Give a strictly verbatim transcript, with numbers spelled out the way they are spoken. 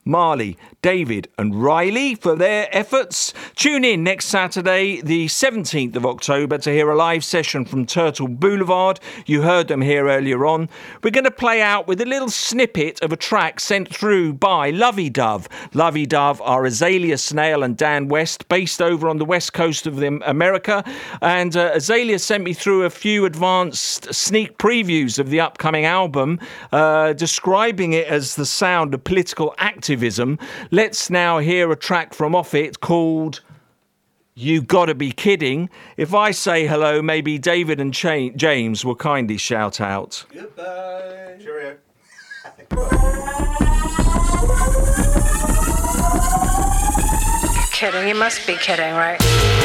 Marley, David and Riley for their efforts. Tune in next Saturday, the seventeenth of October, to hear a live session from Turtle Boulevard. You heard them here earlier on. We're going to play out with a little snippet of a track sent through by Lovey Dove. Lovey Dove are Azalea Snail and Dan West, based over on the west coast of the America. And uh, Azalea sent me through a few advanced sneak previews of the upcoming album, uh, describing it as the sound of political activism. Let's now hear a track from off it called You Gotta Be Kidding. If I say hello, maybe David and Cha- James will kindly shout out. Goodbye. Cheerio. Kidding, you must be kidding, right?